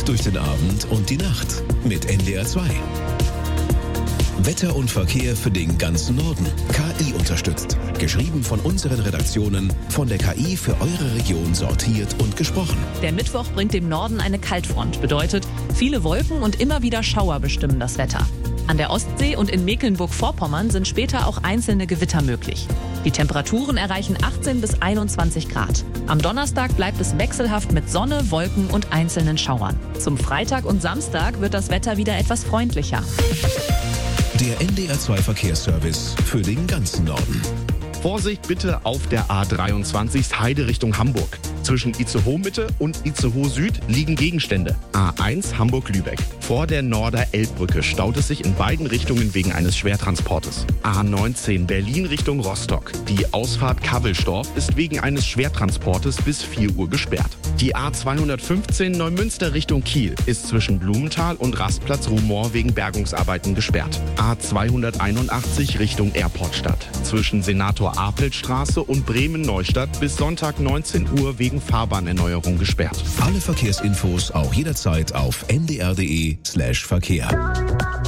durch den Abend und die Nacht mit NDR 2. Wetter und Verkehr für den ganzen Norden. KI unterstützt. Geschrieben von unseren Redaktionen, von der KI für eure Region sortiert und gesprochen. Der Mittwoch bringt dem Norden eine Kaltfront. Bedeutet, viele Wolken und immer wieder Schauer bestimmen das Wetter. An der Ostsee und in Mecklenburg-Vorpommern sind später auch einzelne Gewitter möglich. Die Temperaturen erreichen 18 bis 21 Grad. Am Donnerstag bleibt es wechselhaft mit Sonne, Wolken und einzelnen Schauern. Zum Freitag und Samstag wird das Wetter wieder etwas freundlicher. Der NDR 2 Verkehrsservice für den ganzen Norden. Vorsicht bitte auf der A23 Heide Richtung Hamburg. Zwischen Itzehoe-Mitte und Itzehoe-Süd liegen Gegenstände. A1 Hamburg-Lübeck. Vor der Norder-Elbbrücke staut es sich in beiden Richtungen wegen eines Schwertransportes. A19 Berlin Richtung Rostock. Die Ausfahrt Kabbelsdorf ist wegen eines Schwertransportes bis 4 Uhr gesperrt. Die A215 Neumünster Richtung Kiel ist zwischen Blumenthal und Rastplatz Rumor wegen Bergungsarbeiten gesperrt. A281 Richtung Airportstadt. Zwischen Senator-Apelt-Straße und Bremen-Neustadt bis Sonntag 19 Uhr wegen Fahrbahnerneuerung gesperrt. Alle Verkehrsinfos auch jederzeit auf ndr.de/Verkehr.